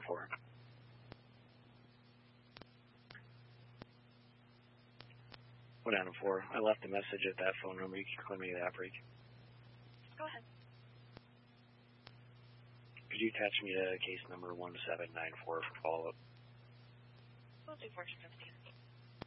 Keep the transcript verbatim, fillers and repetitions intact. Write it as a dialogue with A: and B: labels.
A: four. one nine four. I left a message at that phone number. You can call me that break.
B: Go ahead.
A: Could you attach me to case number one seven nine four for follow-up?
B: We'll do fourteen fifteen.